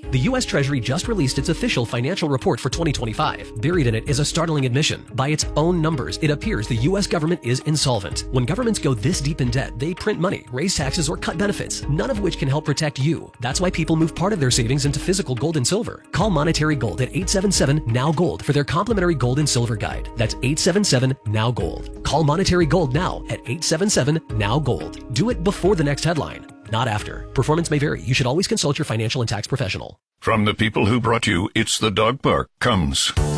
The U.S. Treasury just released its official financial report for 2025. Buried in it is a startling admission. By its own numbers, it appears the U.S. government is insolvent. When governments go this deep in debt, they print money, raise taxes, or cut benefits, none of which can help protect you. That's why people move part of their savings into physical gold and silver. Call Monetary Gold at 877-NOW-GOLD for their complimentary gold and silver guide. That's 877-NOW-GOLD. Call Monetary Gold now at 877-NOW-GOLD. Do it before the next headline, not after. Performance may vary. You should always consult your financial and tax professional. From the people who brought you It's the Dog Park comes